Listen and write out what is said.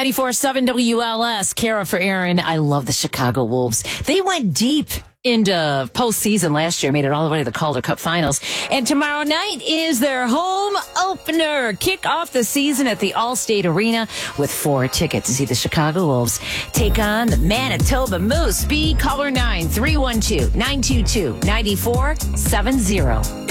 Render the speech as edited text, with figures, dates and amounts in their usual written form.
94.7 WLS. Kara for Aaron. I love the Chicago Wolves. They went deep into postseason last year, made it all the way to the Calder Cup Finals. And tomorrow night is their home opener. Kick off the season at the Allstate Arena with 4 tickets to see the Chicago Wolves take on the Manitoba Moose. Caller 9-312-922-9470.